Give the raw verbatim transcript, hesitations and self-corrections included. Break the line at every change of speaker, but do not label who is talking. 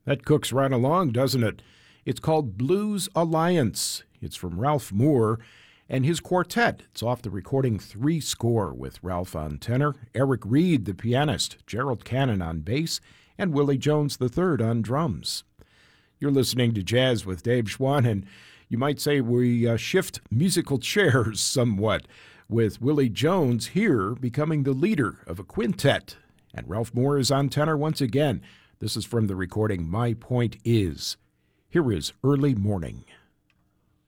That cooks right along, doesn't it? It's called Blues Alliance. It's from Ralph Moore and his quartet. It's off the recording Three Score with Ralph on tenor, Eric Reed, the pianist, Gerald Cannon on bass, and Willie Jones the third on drums. You're listening to Jazz with Dave Schwann, and you might say we uh, shift musical chairs somewhat, with Willie Jones here becoming the leader of a quintet. And Ralph Moore is on tenor once again. This is from the recording My Point Is. Here is Early Morning.